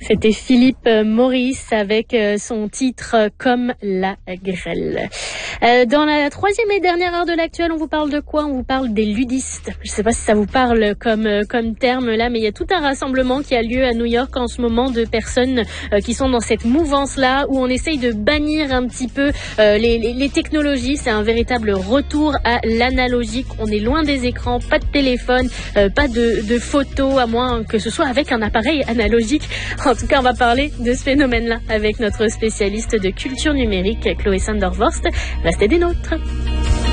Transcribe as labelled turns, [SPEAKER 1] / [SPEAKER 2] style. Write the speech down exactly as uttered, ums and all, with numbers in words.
[SPEAKER 1] C'était Philippe Maurice avec son titre « Comme la grêle ». Euh, dans la troisième et dernière heure de l'actuel, on vous parle de quoi? On vous parle des ludistes. Je ne sais pas si ça vous parle comme comme terme là, mais il y a tout un rassemblement qui a lieu à New York en ce moment de personnes euh, qui sont dans cette mouvance-là où on essaye de bannir un petit peu euh, les, les, les technologies. C'est un véritable retour à l'analogique. On est loin des écrans, pas de téléphone, euh, pas de, de photos, à moins que ce soit avec un appareil analogique. En tout cas, on va parler de ce phénomène-là avec notre spécialiste de culture numérique, Chloé Sandervorst. Restez des nôtres.